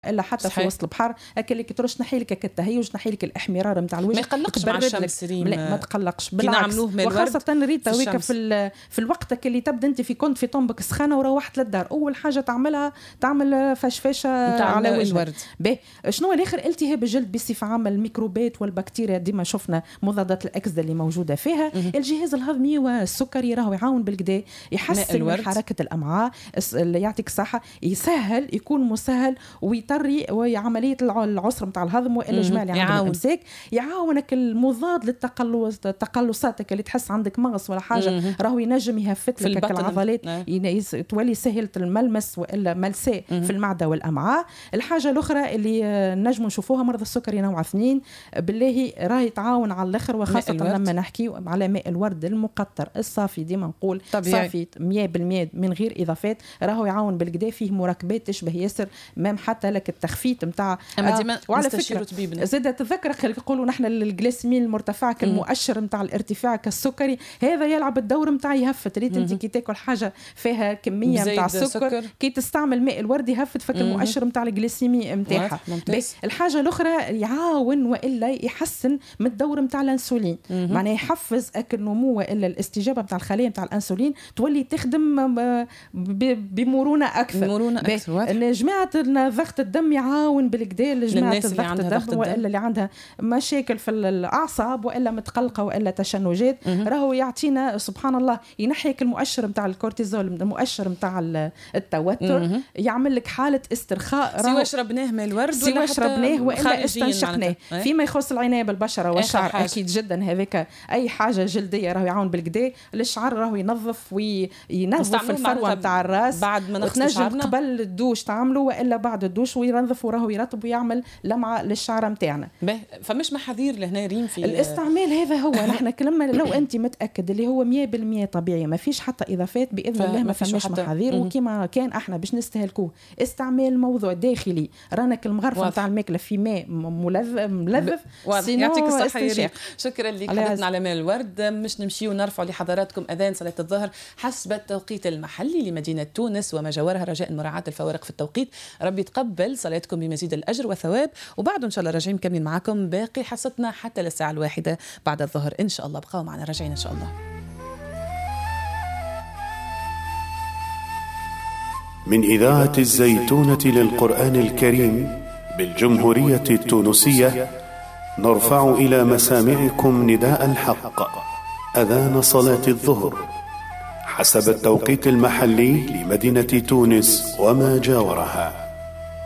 الا حتى صحيح. في وسط البحر هكا اللي ترش نحيلك التهيج نحيلك الاحمرار نتاع الوجه ما يقلقش مع الشمس ريم. لا ما تقلقش بالعكس، وخاصه ريتا ويكا في الوقت اللي تبدا انت كنت في طنبك سخانه وروحت للدار، اول حاجه تعملها تعمل فشفشه على وجهك. شنو الاخر التهاب الجلد بصفه عامه، الميكروبات والبكتيريا ديما شفنا مضادات الاكسده اللي موجوده فيها. الجهاز الهضمي والسكري راهو يعاون بالكدا، يحسن من حركه الامعاء، يعطيك صحه، يسهل يكون مسهل ويطري وعمليه العسر نتاع الهضم والا جمال اللي عندهم امساك، يعاونك المضاد للتقلصات اللي تحس عندك مغص ولا حاجه راهو ينجم يهفت لك العضلات، تولي سهله الملمس والا ملساء في المعده والامعاء. الحاجه الاخرى اللي نجموا نشوفوها مرضى السكري نوع 2 بالله راهي تعاون على الاخر، وخاصه لما نحكي على ماء الورد المقطر الصافي، ديما نقول صافي 100% من غير اضافات، راهو يعاون بالكدا، فيه مركبات تشبه ياسر مام حتى لك التخفيت نتاع وعلى فكره زاد تذكر يقولوا نحن الجليسيمين المرتفع كالمؤشر نتاع الارتفاع كالسكري، هذا يلعب الدور نتاع يهفت. ريت انت كي تاكل حاجه فيها كميه نتاع السكر كي تستعمل ماء الورد يهفت فك المؤشر نتاع الجليسيمي نتاعها. الحاجه الاخرى يعاون والا يحسن من الدور نتاع الانسولين، معناه يحفز النمو والا الاستجابه نتاع الخلايا نتاع الانسولين، تولي تخدم بمرونه اكثر. جماعه ضغط الدم يعاون بالكدا لجماعه ضغط الدم والا اللي عندها مشاكل في الاعصاب والا متقلقه والا تشنجات، راهو يعطينا سبحان الله ينحيك المؤشر نتاع الكورتيزول، المؤشر نتاع التوتر، يعمل لك حاله استرخاء. سواء شربناه من الورد ولا شربناه والا استنشقناه. فيما يخص العنايه بالبشره والشعر اكيد جدا هذاك اي حاجه جلديه راهو يعاون بالكدا. الشعر راهو ينظف وينظف الفروه نتاع الراس بعد ما نغسل شعرنا قبل الدوش تعمله والا بعد الدوش، وينظف وراهو يرطب ويعمل لمعه للشعر نتاعنا. فمش محاذير لهنا ريم في الاستعمال هذا هو نحن كلمه لو انت متاكد اللي هو 100% طبيعي ما فيش حتى اضافات باذن الله ما فيش محاذير، وكما كان احنا باش نستهلكوه استعمال موضوع داخلي. رانك المغرفه نتاع الماكله في ماء ملذذ يعطيك الصحه يا ريم. شكرا لك حدثنا على ماء الورد. مش نمشي ونرفع لحضراتكم اذان صلاه الظهر حسب التوقيت المحلي لمدينه تونس وما جاورها، رجاء مراعاه الفوارق في التوقيت. ربي يتقبل صلاتكم بمزيد الاجر والثواب، وبعد ان شاء الله راجعين مكملين معكم باقي حصتنا حتى للساعه 1 بعد الظهر ان شاء الله. بقاو معنا راجعين ان شاء الله. من إذاعة الزيتونة للقرآن الكريم بالجمهورية التونسية نرفع إلى مسامعكم نداء الحق، أذان صلاة الظهر حسب التوقيت المحلي لمدينة تونس وما جاورها.